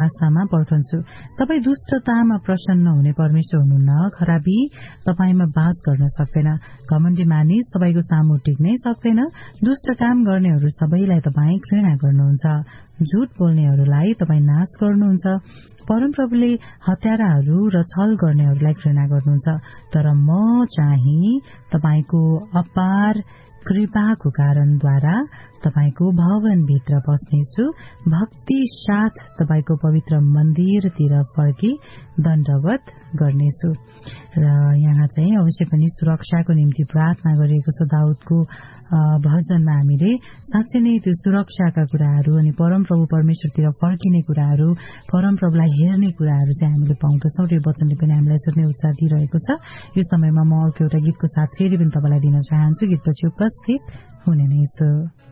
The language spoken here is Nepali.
भाषामा पठाउँछु। तपाई दुष्टतामा प्रसन्न हुने परमेश्वर हुनुहुन्न। खराबी तपाईमा बात गर्न सक्दैन। घमण्डी मानिस तपाईको सामु टिक्नै सक्दैन। दुष्ट काम गर्नेहरू सबैलाई तपाई घृणा गर्नुहुन्छ। झूट बोल्नेहरूलाई तपाई नाश गर्नुहुन्छ। परमप्रभुले हत्याराहरू र छल गर्नेहरूलाई घृणा गर्नुहुन्छ। तर म चाहिँ तपाईको अपार कृपाको कारणद्वारा तपाईको भवनभित्र बस्नेछु। भक्ति साथ तपाईको पवित्र मन्दिरतिर फर्की दण्डवत गर्नेछु। र यहाँ चाहिँ अवश्य पनि सुरक्षाको निम्ति प्रार्थना गरिएको छ। दाउदको भजनमा हामीले साँच्चै नै त्यो सुरक्षाका कुराहरू अनि परमप्रभु परमेश्वरतिर फर्किने कुराहरू, परमप्रभुलाई हेर्ने कुराहरू चाहिँ हामीले पाउँदछौँ। यो वचनले पनि हामीलाई यसरी नै उत्साह दिइरहेको छ। यो समयमा म अर्को एउटा गीतको साथ फेरि पनि तपाईलाई दिन चाहन्छु। गीतपछि उपस्थित हुने नै छु।